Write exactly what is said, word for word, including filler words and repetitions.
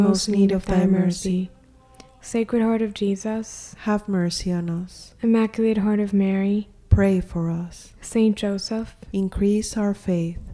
most need of thy mercy. Sacred Heart of Jesus, have mercy on us. Immaculate Heart of Mary, pray for us. Saint Joseph, increase our faith.